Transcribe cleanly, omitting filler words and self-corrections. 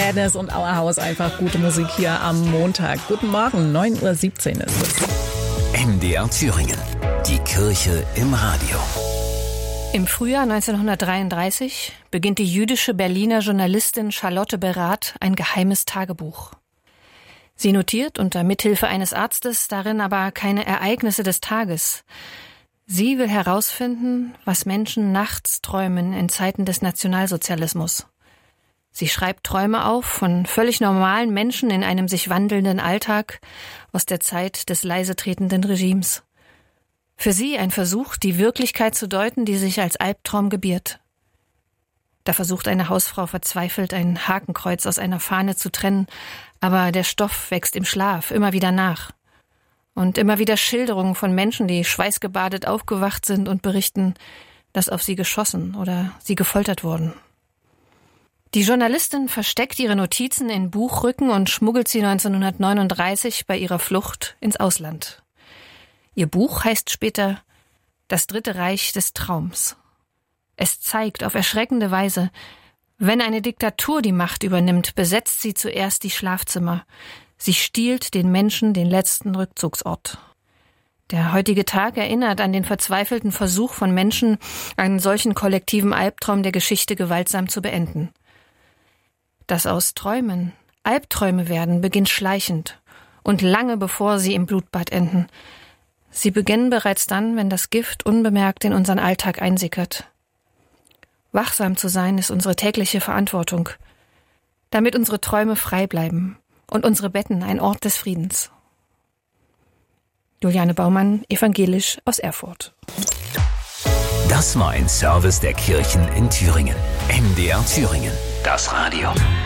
Gladness und Our House, einfach gute Musik hier am Montag. Guten Morgen, 9:17 Uhr ist es. MDR Thüringen, die Kirche im Radio. Im Frühjahr 1933 beginnt die jüdische Berliner Journalistin Charlotte Berath ein geheimes Tagebuch. Sie notiert unter Mithilfe eines Arztes darin aber keine Ereignisse des Tages. Sie will herausfinden, was Menschen nachts träumen in Zeiten des Nationalsozialismus. Sie schreibt Träume auf von völlig normalen Menschen in einem sich wandelnden Alltag aus der Zeit des leise tretenden Regimes. Für sie ein Versuch, die Wirklichkeit zu deuten, die sich als Albtraum gebiert. Da versucht eine Hausfrau verzweifelt, ein Hakenkreuz aus einer Fahne zu trennen, aber der Stoff wächst im Schlaf immer wieder nach. Und immer wieder Schilderungen von Menschen, die schweißgebadet aufgewacht sind und berichten, dass auf sie geschossen oder sie gefoltert wurden. Die Journalistin versteckt ihre Notizen in Buchrücken und schmuggelt sie 1939 bei ihrer Flucht ins Ausland. Ihr Buch heißt später »Das Dritte Reich des Traums«. Es zeigt auf erschreckende Weise, wenn eine Diktatur die Macht übernimmt, besetzt sie zuerst die Schlafzimmer. Sie stiehlt den Menschen den letzten Rückzugsort. Der heutige Tag erinnert an den verzweifelten Versuch von Menschen, einen solchen kollektiven Albtraum der Geschichte gewaltsam zu beenden. Dass aus Träumen Albträume werden, beginnt schleichend und lange bevor sie im Blutbad enden. Sie beginnen bereits dann, wenn das Gift unbemerkt in unseren Alltag einsickert. Wachsam zu sein ist unsere tägliche Verantwortung, damit unsere Träume frei bleiben und unsere Betten ein Ort des Friedens. Juliane Baumann, evangelisch aus Erfurt. Das war ein Service der Kirchen in Thüringen. MDR Thüringen, das Radio.